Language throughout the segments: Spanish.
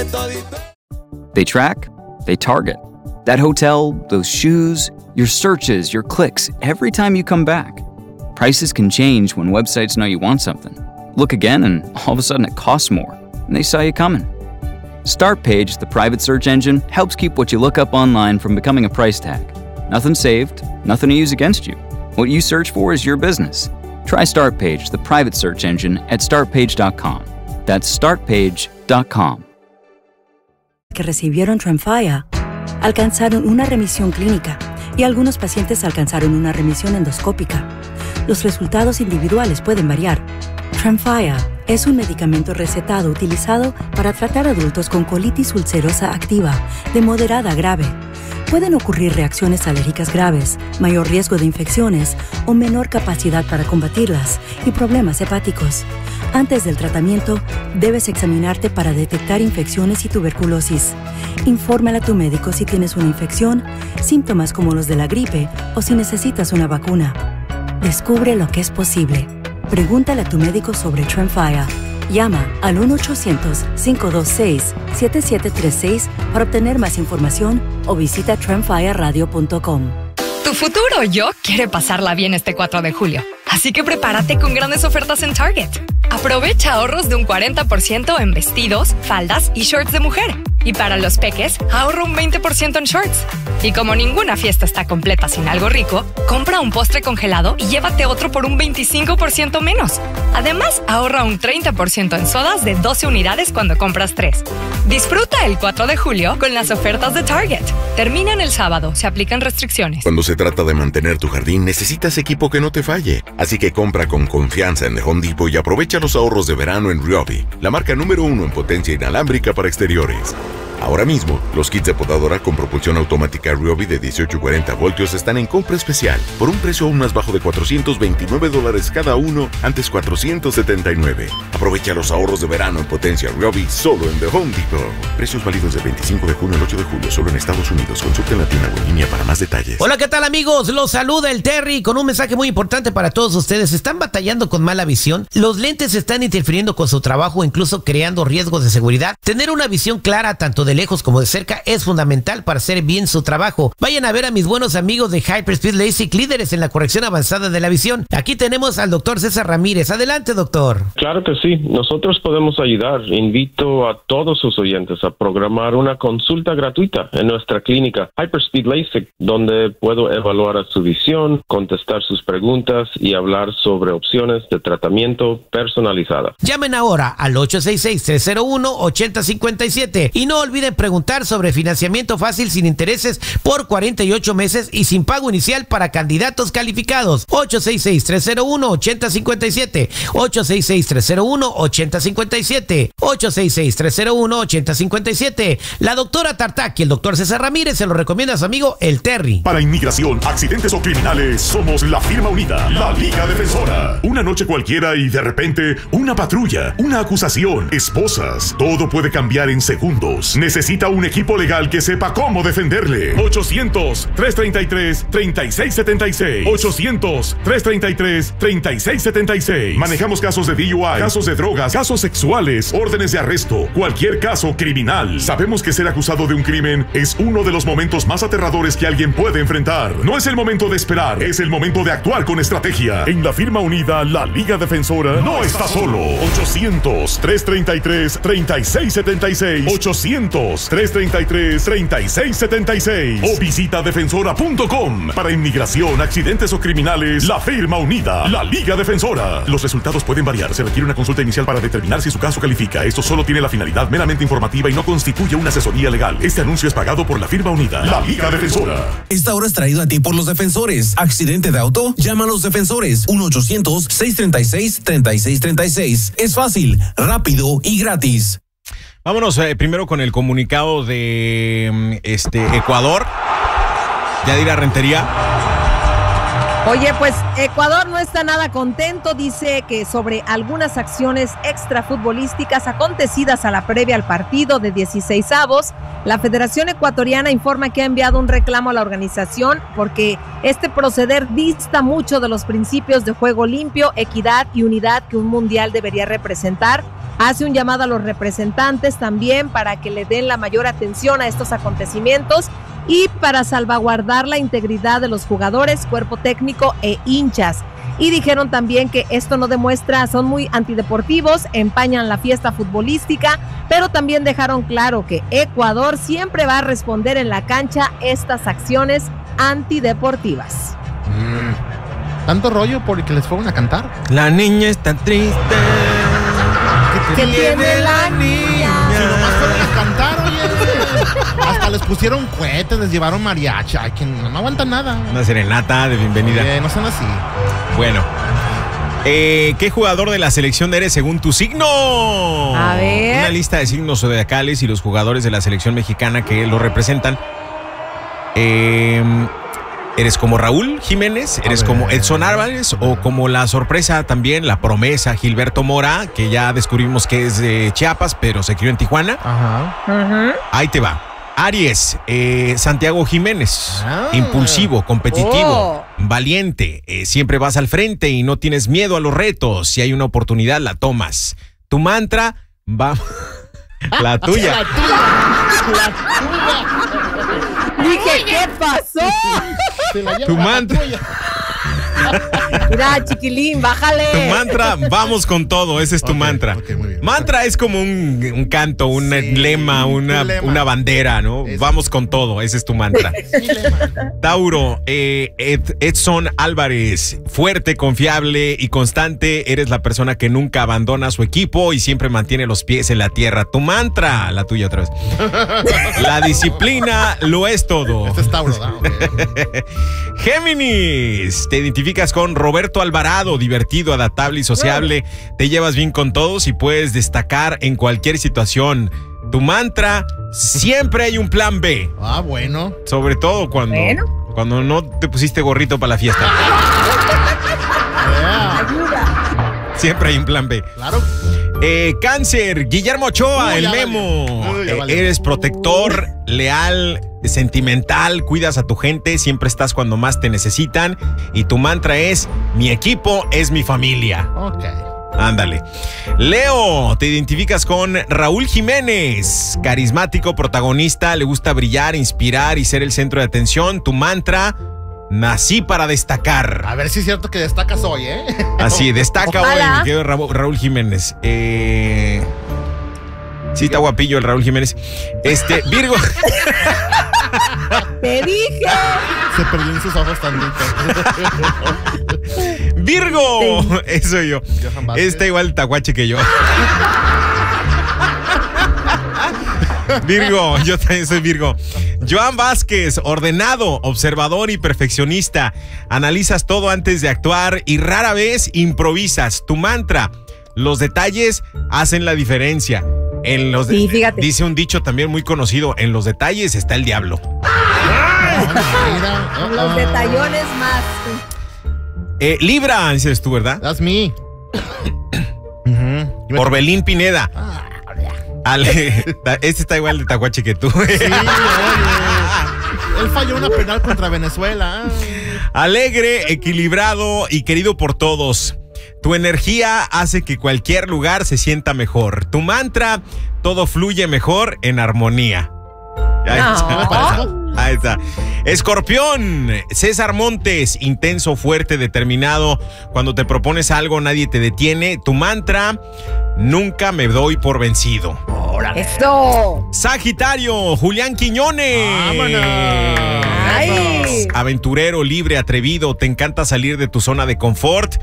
They track, they target. That hotel, those shoes, your searches, your clicks, every time you come back. Prices can change when websites know you want something. Look again and all of a sudden it costs more, and they saw you coming. Startpage, the private search engine, helps keep what you look up online from becoming a price tag. Nothing saved, nothing to use against you. What you search for is your business. Try Startpage, the private search engine, at startpage.com. That's startpage.com. Que recibieron Tremfya alcanzaron una remisión clínica y algunos pacientes alcanzaron una remisión endoscópica. Los resultados individuales pueden variar. Tremfya es un medicamento recetado utilizado para tratar adultos con colitis ulcerosa activa de moderada a grave. Pueden ocurrir reacciones alérgicas graves, mayor riesgo de infecciones o menor capacidad para combatirlas y problemas hepáticos. Antes del tratamiento, debes examinarte para detectar infecciones y tuberculosis. Infórmale a tu médico si tienes una infección, síntomas como los de la gripe o si necesitas una vacuna. Descubre lo que es posible. Pregúntale a tu médico sobre Tremfya. Llama al 1-800-526-7736 para obtener más información o visita tremfyaradio.com. Tu futuro yo quiere pasarla bien este 4 de julio. Así que prepárate con grandes ofertas en Target. Aprovecha ahorros de un 40% en vestidos, faldas y shorts de mujer. Y para los peques, ahorra un 20% en shorts. Y como ninguna fiesta está completa sin algo rico, compra un postre congelado y llévate otro por un 25% menos. Además, ahorra un 30% en sodas de 12 unidades cuando compras 3. Disfruta el 4 de julio con las ofertas de Target. Terminan el sábado, se aplican restricciones. Cuando se trata de mantener tu jardín, necesitas equipo que no te falle. Así que compra con confianza en The Home Depot y aprovecha los ahorros de verano en Ryobi, la marca número 1 en potencia inalámbrica para exteriores. Ahora mismo, los kits de podadora con propulsión automática Ryobi de 18 y 40 voltios están en compra especial por un precio aún más bajo de $429 cada uno, antes $479. Aprovecha los ahorros de verano en potencia Ryobi solo en The Home Depot. Precios válidos del 25 de junio al 8 de julio solo en Estados Unidos. Consulta en la tienda o en línea para más detalles. Hola, ¿qué tal, amigos? Los saluda el Terry con un mensaje muy importante para todos ustedes. ¿Están batallando con mala visión? ¿Los lentes están interfiriendo con su trabajo, incluso creando riesgos de seguridad? Tener una visión clara tanto de lejos como de cerca es fundamental para hacer bien su trabajo. Vayan a ver a mis buenos amigos de Hyperspeed LASIK, líderes en la corrección avanzada de la visión. Aquí tenemos al doctor César Ramírez. Adelante, doctor. Claro que sí, nosotros podemos ayudar. Invito a todos sus oyentes a programar una consulta gratuita en nuestra clínica Hyperspeed LASIK, donde puedo evaluar a su visión, contestar sus preguntas y hablar sobre opciones de tratamiento personalizada. Llamen ahora al 866-301-8057 y no olviden preguntar sobre financiamiento fácil sin intereses por 48 meses y sin pago inicial para candidatos calificados. 866-301-8057, 866-301-8057, 866-301-8057. La doctora Tartaki y el doctor César Ramírez se lo recomienda a su amigo el Terry. Para inmigración, accidentes o criminales, somos la firma unida, la Liga Defensora. Una noche cualquiera y de repente, una patrulla, una acusación, esposas. Todo puede cambiar en segundos. Necesita un equipo legal que sepa cómo defenderle. 800-333-3676. 800-333-3676. Manejamos casos de DUI, casos de drogas, casos sexuales, órdenes de arresto, cualquier caso criminal. Sabemos que ser acusado de un crimen es uno de los momentos más aterradores que alguien puede enfrentar. No es el momento de esperar, es el momento de actuar con estrategia. En la firma unida, la Liga Defensora no está solo. 800-333-3676. 800-333-3676 o visita defensora.com. Para inmigración, accidentes o criminales, la firma unida, la Liga Defensora. Los resultados pueden variar. Se requiere una consulta inicial para determinar si su caso califica. Esto solo tiene la finalidad meramente informativa y no constituye una asesoría legal. Este anuncio es pagado por la firma unida, la Liga Defensora. Esta hora es traído a ti por los defensores. ¿Accidente de auto? Llama a los defensores. 1-800-636-3636. Es fácil, rápido y gratis. Vámonos primero con el comunicado de Ecuador. Yadira Rentería. Oye, pues Ecuador no está nada contento, dice que sobre algunas acciones extrafutbolísticas acontecidas a la previa al partido de 16avos, la Federación Ecuatoriana informa que ha enviado un reclamo a la organización porque este proceder dista mucho de los principios de juego limpio, equidad y unidad que un mundial debería representar. Hace un llamado a los representantes también para que le den la mayor atención a estos acontecimientos y para salvaguardar la integridad de los jugadores, cuerpo técnico e hinchas. Y dijeron también que esto no demuestra, son muy antideportivos, empañan la fiesta futbolística, pero también dejaron claro que Ecuador siempre va a responder en la cancha estas acciones antideportivas. ¿Tanto rollo por el que les fueron a cantar? La niña está triste. ¿Qué tiene la niña? Si nomás fueron a cantar, oye. Hasta les pusieron cohetes, les llevaron mariachi. Ay, que no aguantan nada. Una serenata de bienvenida. No son así. Bueno. ¿Qué jugador de la selección eres según tu signo? A ver. Una lista de signos zodiacales y los jugadores de la selección mexicana que lo representan. ¿Eres como Raúl Jiménez? ¿Eres como Edson Álvarez? ¿O como la sorpresa también, la promesa Gilberto Mora, que ya descubrimos que es de Chiapas, pero se crió en Tijuana? Ajá. Ahí te va. Aries, Santiago Jiménez. Impulsivo, competitivo, valiente. Siempre vas al frente y no tienes miedo a los retos. Si hay una oportunidad, la tomas. Tu mantra va... La tuya. La tuya. Dije, ¿qué pasó? Tu mantra. Mira, chiquilín, bájale. Tu mantra, vamos con todo, ese es tu mantra. Muy bien. Mantra es como un canto, un lema, una bandera, ¿no? Vamos con todo, ese es tu mantra. Tauro, Edson Álvarez, fuerte, confiable y constante, eres la persona que nunca abandona a su equipo y siempre mantiene los pies en la tierra. Tu mantra, la tuya otra vez. La disciplina lo es todo. Este es Tauro, ¿no? Okay. Géminis, te identificas con Roberto Alvarado, divertido, adaptable y sociable. Te llevas bien con todos y puedes destacar en cualquier situación. Tu mantra, siempre hay un plan B. Bueno. Sobre todo cuando no te pusiste gorrito para la fiesta. Ayuda. Siempre hay un plan B. Claro. Cáncer, Guillermo Ochoa, el Memo. Eres protector, leal, sentimental, cuidas a tu gente, siempre estás cuando más te necesitan. Y tu mantra es, mi equipo es mi familia. Ok. Ándale. Leo, te identificas con Raúl Jiménez, carismático, protagonista, le gusta brillar, inspirar y ser el centro de atención. Tu mantra, nací para destacar. A ver si es cierto que destacas hoy, ¿eh? Así, destaca hoy, mi querido Raúl Jiménez. Sí, está guapillo el Raúl Jiménez. Virgo. Te dije. Se perdió en sus ojos tantito. Virgo. Sí. Eso soy yo. Está igual el tacuache que yo. Virgo, yo también soy Virgo. Joan Vázquez, ordenado, observador y perfeccionista. Analizas todo antes de actuar y rara vez improvisas. Tu mantra, los detalles hacen la diferencia. Sí, fíjate. Dice un dicho también muy conocido, en los detalles está el diablo. Los detallones más. Libra, dices tú, ¿verdad? That's me. Orbelín Pineda. Este está igual de tacuache que tú. Sí, oye. Él falló una penal contra Venezuela. Alegre, equilibrado y querido por todos. Tu energía hace que cualquier lugar se sienta mejor. Tu mantra, todo fluye mejor en armonía. Ahí está. Escorpión, César Montes, intenso, fuerte, determinado. Cuando te propones algo, nadie te detiene. Tu mantra, nunca me doy por vencido. ¡Eso! Sagitario, Julián Quiñones. ¡Vámonos! ¡Ay! Aventurero, libre, atrevido, te encanta salir de tu zona de confort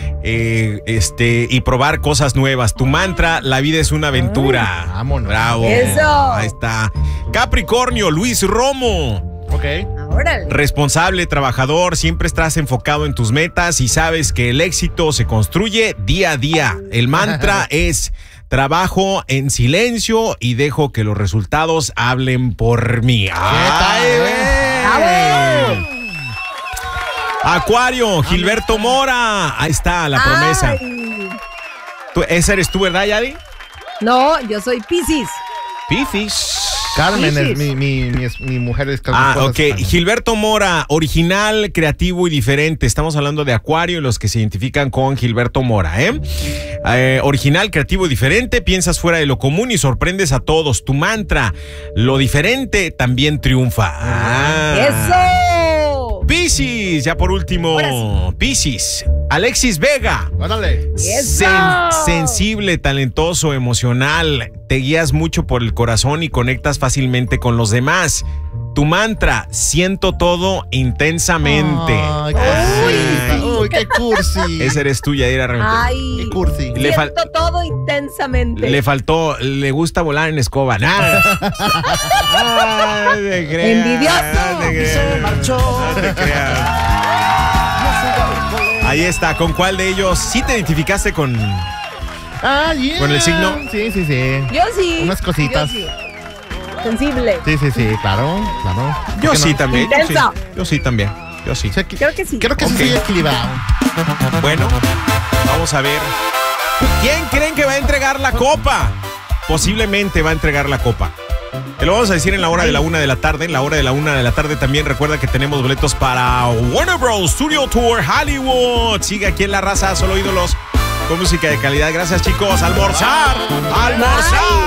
y probar cosas nuevas. Tu mantra, la vida es una aventura. Vámonos. Bravo. Eso. Ahí está. Capricornio, Luis Romo. Ok. Órale. Responsable, trabajador, siempre estás enfocado en tus metas y sabes que el éxito se construye día a día. El mantra es: trabajo en silencio y dejo que los resultados hablen por mí. ¡Ay, Acuario, Gilberto Mora. Ahí está la promesa. ¿Esa eres tú, verdad, Yadi? No, yo soy Piscis. Piscis. Carmen es mi mujer. Es Carmen. Ok. Gilberto Mora, original, creativo y diferente. Estamos hablando de Acuario y los que se identifican con Gilberto Mora, original, creativo y diferente. Piensas fuera de lo común y sorprendes a todos. Tu mantra, lo diferente también triunfa. ¡Eso! Piscis, ya por último. Piscis. Alexis Vega. ¡Órale! Sensible, talentoso, emocional. Te guías mucho por el corazón y conectas fácilmente con los demás. Tu mantra, siento todo intensamente. Uy, qué cursi. Ese eres tú, Yadira Reventor. Ay, qué cursi. Siento todo intensamente. Le faltó, le gusta volar en escoba. Nada. Envidioso. Se marchó. No te creas. Ahí está, ¿con cuál de ellos? ¿Sí te identificaste con con el signo? Sí. Yo sí. Unas cositas. Yo sí. Sensible. Sí, claro. Yo sí también. Intensa. Yo sí también. Yo sí. Creo que sí. Creo que sí estoy equilibrado. Bueno, vamos a ver. ¿Quién creen que va a entregar la copa? Posiblemente va a entregar la copa. Te lo vamos a decir en la hora de la 1 de la tarde. En la hora de la 1 de la tarde también recuerda que tenemos boletos para Warner Bros. Studio Tour Hollywood. Sigue aquí en La Raza, solo ídolos con música de calidad. Gracias, chicos. ¡Almorzar!